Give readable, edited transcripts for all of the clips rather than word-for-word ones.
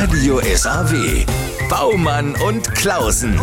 Radio SAW. Baumann und Klausen.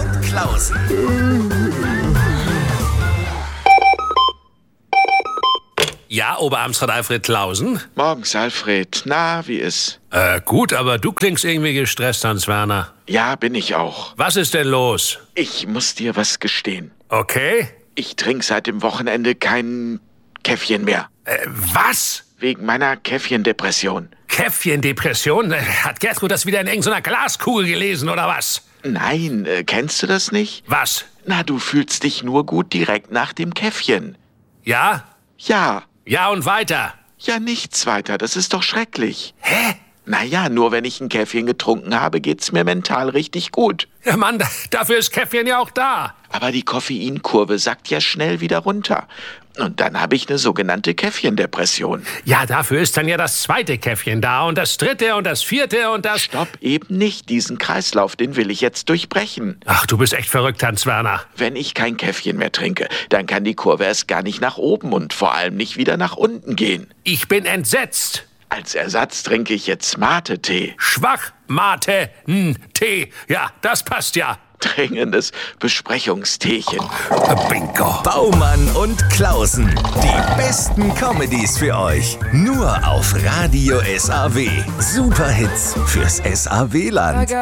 Ja, Oberamtsrat Alfred Klausen? Morgens, Alfred. Na, wie ist? Gut, aber du klingst irgendwie gestresst, Hans-Werner. Ja, bin ich auch. Was ist denn los? Ich muss dir was gestehen. Okay. Ich trinke seit dem Wochenende kein Käffchen mehr. Was? Wegen meiner Käffchendepression. Käffchendepression? Hat Gertrud das wieder in irgendeiner Glaskugel gelesen, oder was? Nein, kennst du das nicht? Was? Na, du fühlst dich nur gut direkt nach dem Käffchen. Ja? Ja. Ja und weiter? Ja, nichts weiter. Das ist doch schrecklich. Hä? Naja, nur wenn ich ein Käffchen getrunken habe, geht's mir mental richtig gut. Ja, Mann, dafür ist Käffchen ja auch da. Aber die Koffeinkurve sackt ja schnell wieder runter. Und dann habe ich eine sogenannte Käffchendepression. Ja, dafür ist dann ja das zweite Käffchen da und das dritte und das vierte und das... Stopp, eben nicht. Diesen Kreislauf, den will ich jetzt durchbrechen. Ach, du bist echt verrückt, Hans-Werner. Wenn ich kein Käffchen mehr trinke, dann kann die Kurve erst gar nicht nach oben und vor allem nicht wieder nach unten gehen. Ich bin entsetzt. Als Ersatz trinke ich jetzt Mate-Tee. Schwach-Mate-Tee. Ja, das passt ja. Dringendes Besprechungsteechen. Bingo. Baumann und Klausen. Die besten Comedies für euch. Nur auf Radio SAW. Superhits fürs SAW-Land.